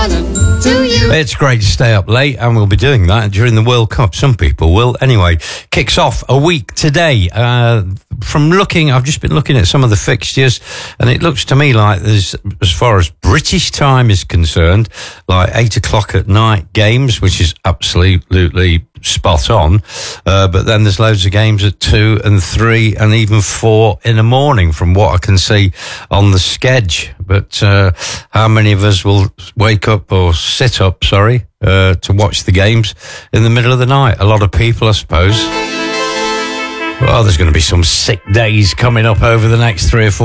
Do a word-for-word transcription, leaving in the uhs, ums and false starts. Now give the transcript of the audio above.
It's great to stay up late, and we'll be doing that during the World Cup. Some people will. Anyway, kicks off a week today. Uh, from looking, I've just been looking at some of the fixtures, and it looks to me like there's, as far as British time is concerned, like eight o'clock at night games, which is absolutely spot on. Uh, but then there's loads of games at two and three and even four in the morning from what I can see on the sketch. But uh, how many of us will wake up or sit up, sorry, uh, to watch the games in the middle of the night? A lot of people, I suppose. Well, there's going to be some sick days coming up over the next three or four